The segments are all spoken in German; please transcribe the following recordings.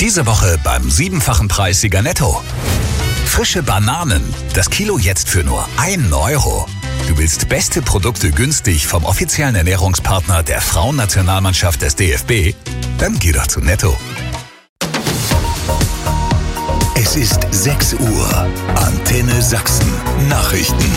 Diese Woche beim 7-fachen Preissieger Netto. Frische Bananen, das Kilo jetzt für nur 1 Euro. Du willst beste Produkte günstig vom offiziellen Ernährungspartner der Frauennationalmannschaft des DFB? Dann geh doch zu Netto. Es ist 6 Uhr. Antenne Sachsen. Nachrichten.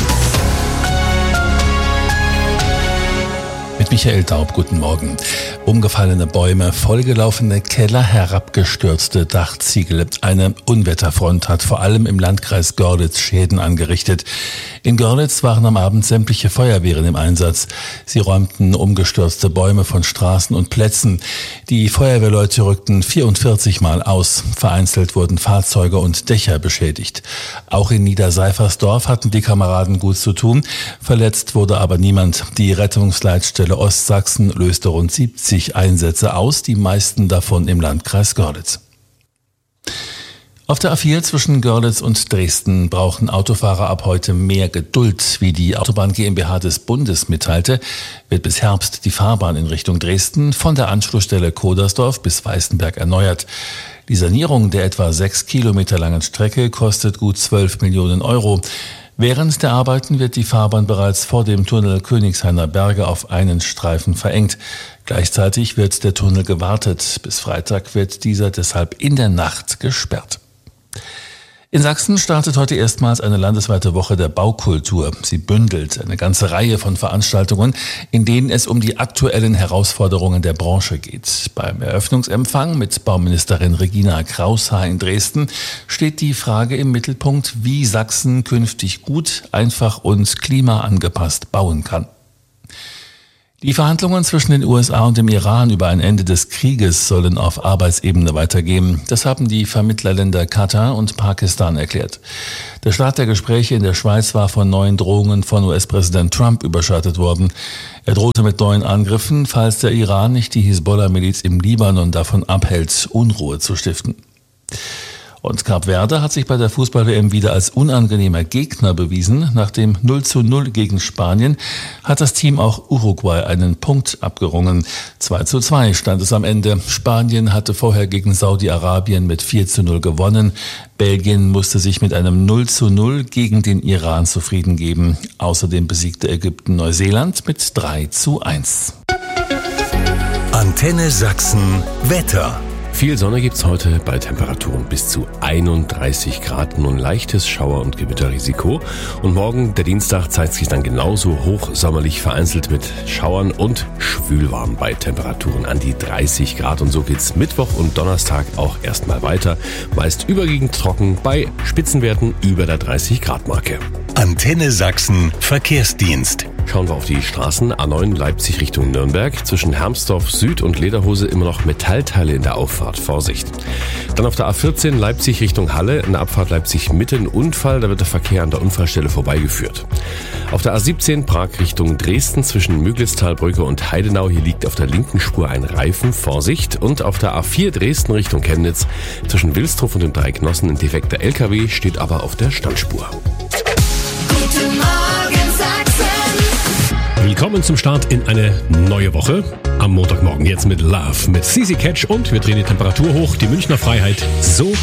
Mit Michael Daub, guten Morgen. Umgefallene Bäume, vollgelaufene Keller, herabgestürzte Dachziegel. Eine Unwetterfront hat vor allem im Landkreis Görlitz Schäden angerichtet. In Görlitz waren am Abend sämtliche Feuerwehren im Einsatz. Sie räumten umgestürzte Bäume von Straßen und Plätzen. Die Feuerwehrleute rückten 44 Mal aus. Vereinzelt wurden Fahrzeuge und Dächer beschädigt. Auch in Niederseifersdorf hatten die Kameraden gut zu tun. Verletzt wurde aber niemand. Die Rettungsleitstelle Ostsachsen löste rund 70 Einsätze aus, die meisten davon im Landkreis Görlitz. Auf der A4 zwischen Görlitz und Dresden brauchen Autofahrer ab heute mehr Geduld. Wie die Autobahn GmbH des Bundes mitteilte, wird bis Herbst die Fahrbahn in Richtung Dresden von der Anschlussstelle Kodersdorf bis Weißenberg erneuert. Die Sanierung der etwa 6 Kilometer langen Strecke kostet gut 12 Millionen Euro. Während der Arbeiten wird die Fahrbahn bereits vor dem Tunnel Königshainer Berge auf einen Streifen verengt. Gleichzeitig wird der Tunnel gewartet. Bis Freitag wird dieser deshalb in der Nacht gesperrt. In Sachsen startet heute erstmals eine landesweite Woche der Baukultur. Sie bündelt eine ganze Reihe von Veranstaltungen, in denen es um die aktuellen Herausforderungen der Branche geht. Beim Eröffnungsempfang mit Bauministerin Regina Kraushaar in Dresden steht die Frage im Mittelpunkt, wie Sachsen künftig gut, einfach und klimaangepasst bauen kann. Die Verhandlungen zwischen den USA und dem Iran über ein Ende des Krieges sollen auf Arbeitsebene weitergehen. Das haben die Vermittlerländer Katar und Pakistan erklärt. Der Start der Gespräche in der Schweiz war von neuen Drohungen von US-Präsident Trump überschattet worden. Er drohte mit neuen Angriffen, falls der Iran nicht die Hisbollah-Miliz im Libanon davon abhält, Unruhe zu stiften. Und Kap Verde hat sich bei der Fußball-WM wieder als unangenehmer Gegner bewiesen. Nach dem 0:0 gegen Spanien hat das Team auch Uruguay einen Punkt abgerungen. 2:2 stand es am Ende. Spanien hatte vorher gegen Saudi-Arabien mit 4:0 gewonnen. Belgien musste sich mit einem 0:0 gegen den Iran zufrieden geben. Außerdem besiegte Ägypten Neuseeland mit 3:1. Antenne Sachsen Wetter. Viel Sonne gibt's heute bei Temperaturen bis zu 31 Grad, nun leichtes Schauer- und Gewitterrisiko. Und morgen, der Dienstag, zeigt sich dann genauso hochsommerlich, vereinzelt mit Schauern und schwülwarm bei Temperaturen an die 30 Grad. Und so geht's Mittwoch und Donnerstag auch erstmal weiter. Meist überwiegend trocken bei Spitzenwerten über der 30 Grad Marke. Antenne Sachsen Verkehrsdienst. Schauen wir auf die Straßen. A9 Leipzig Richtung Nürnberg. Zwischen Hermsdorf Süd und Lederhose immer noch Metallteile in der Auffahrt. Vorsicht. Dann auf der A14 Leipzig Richtung Halle. In der Abfahrt Leipzig Mitte ein Unfall. Da wird der Verkehr an der Unfallstelle vorbeigeführt. Auf der A17 Prag Richtung Dresden zwischen Müglitztalbrücke und Heidenau. Hier liegt auf der linken Spur ein Reifen. Vorsicht. Und auf der A4 Dresden Richtung Chemnitz zwischen Wilsdruff und den Drei Knossen ein defekter LKW steht aber auf der Standspur. Guten Morgen Sachsen. Willkommen zum Start in eine neue Woche. Am Montagmorgen jetzt mit Love, mit CC Catch und wir drehen die Temperatur hoch. Die Münchner Freiheit so